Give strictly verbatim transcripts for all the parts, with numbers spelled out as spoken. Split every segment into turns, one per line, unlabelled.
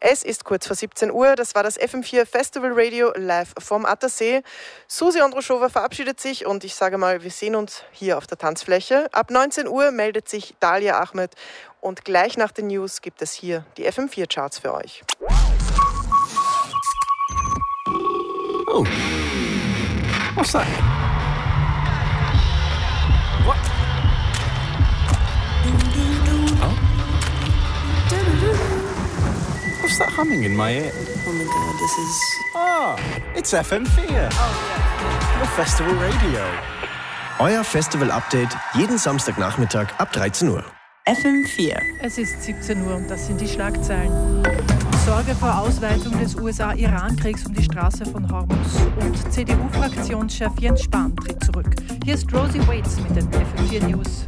Es ist kurz vor siebzehn Uhr, das war das F M vier Festival Radio live vom Attersee. Susi Androschova verabschiedet sich und ich sage mal, wir sehen uns hier auf der Tanzfläche. Ab neunzehn Uhr meldet sich Dalia Ahmed und gleich nach den News gibt es hier die F M vier Charts für euch.
Oh, what's that? What? Oh. What's that humming in my ear?
Oh my God, this is...
Ah, it's F M vier. Oh, yeah. Your Festival Radio.
Euer Festival-Update jeden Samstagnachmittag ab dreizehn Uhr.
F M vier.
Es ist siebzehn Uhr und das sind die Schlagzeilen. Sorge vor Ausweitung des U S A-Iran-Kriegs um die Straße von Hormuz und C D U-Fraktionschef Jens Spahn tritt zurück. Hier ist Rosie Waits mit den F M vier News.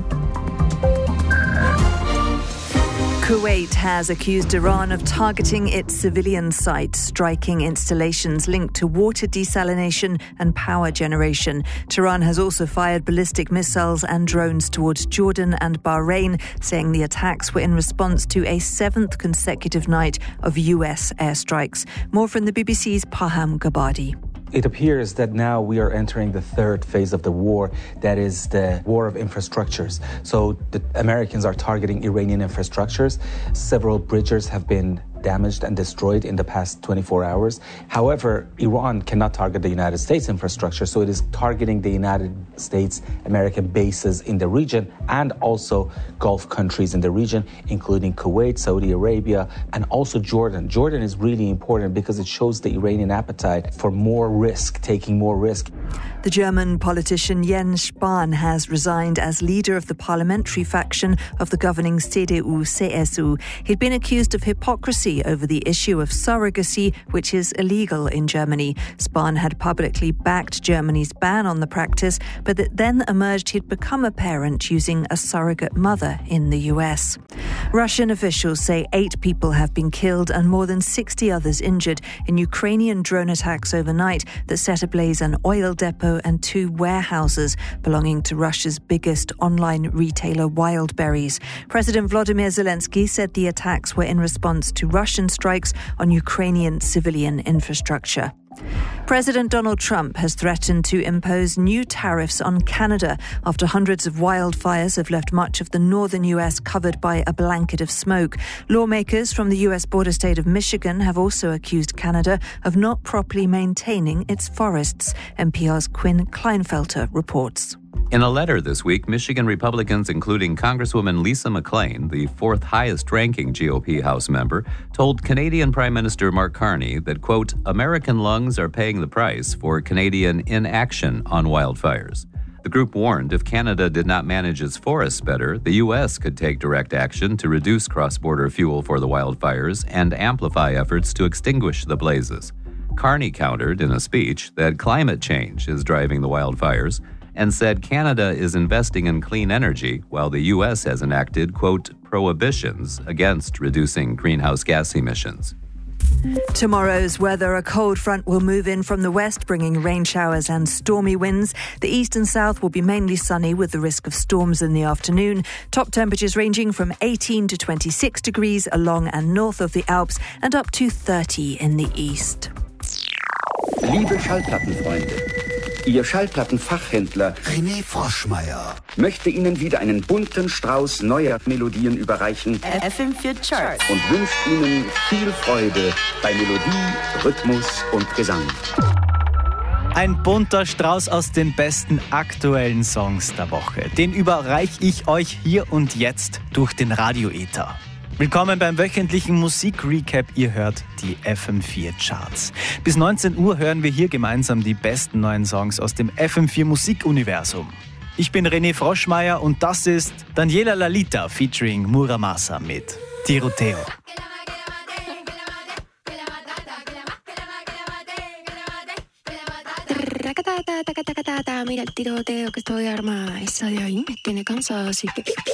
Kuwait has accused Iran of targeting its civilian sites, striking installations linked to water desalination and power generation. Tehran has also fired ballistic missiles and drones towards Jordan and Bahrain, saying the attacks were in response to a seventh consecutive night of U S airstrikes. More from the B B C's Paham Gabadi.
It appears that now we are entering the third phase of the war, that is the war of infrastructures. So the Americans are targeting Iranian infrastructures. Several bridges have been damaged and destroyed in the past twenty-four hours. However, Iran cannot target the United States infrastructure, so it is targeting the United States American bases in the region and also Gulf countries in the region, including Kuwait, Saudi Arabia, and also Jordan. Jordan is really important because it shows the Iranian appetite for more risk, taking more risk.
The German politician Jens Spahn has resigned as leader of the parliamentary faction of the governing C D U C S U. He'd been accused of hypocrisy over the issue of surrogacy, which is illegal in Germany. Spahn had publicly backed Germany's ban on the practice, but it then emerged he'd become a parent using a surrogate mother in the U S. Russian officials say eight people have been killed and more than sixty others injured in Ukrainian drone attacks overnight that set ablaze an oil depot and two warehouses belonging to Russia's biggest online retailer Wildberries. President Volodymyr Zelensky said the attacks were in response to Russian strikes on Ukrainian civilian infrastructure. President Donald Trump has threatened to impose new tariffs on Canada after hundreds of wildfires have left much of the northern U S covered by a blanket of smoke. Lawmakers from the U S border state of Michigan have also accused Canada of not properly maintaining its forests. N P R's Quinn Kleinfelter reports.
In a letter this week, Michigan Republicans, including Congresswoman Lisa McClain, the fourth highest-ranking G O P House member, told Canadian Prime Minister Mark Carney that, quote, American lungs are paying the price for Canadian inaction on wildfires. The group warned if Canada did not manage its forests better, the U S could take direct action to reduce cross-border fuel for the wildfires and amplify efforts to extinguish the blazes. Carney countered in a speech that climate change is driving the wildfires, and said Canada is investing in clean energy while the U S has enacted, quote, prohibitions against reducing greenhouse gas emissions.
Tomorrow's weather, a cold front will move in from the west, bringing rain showers and stormy winds. The east and south will be mainly sunny with the risk of storms in the afternoon. Top temperatures ranging from eighteen to twenty-six degrees along and north of the Alps and up to thirty in the east.
Liebe Schallplattenfreunde, Ihr Schallplattenfachhändler
René Froschmeier
möchte Ihnen wieder einen bunten Strauß neuer Melodien überreichen
F M vier Charts
und wünscht Ihnen viel Freude bei Melodie, Rhythmus und Gesang.
Ein bunter Strauß aus den besten aktuellen Songs der Woche. Den überreiche ich euch hier und jetzt durch den Radioäther. Willkommen beim wöchentlichen Musik-Recap. Ihr hört die F M vier Charts. Bis neunzehn Uhr hören wir hier gemeinsam die besten neuen Songs aus dem F M vier Musikuniversum. Ich bin René Froschmeier und das ist Daniela Lalita featuring Muramasa mit Tiroteo.
Mira el tiroteo que estoy armada. Esa de ahí me tiene cansada, así que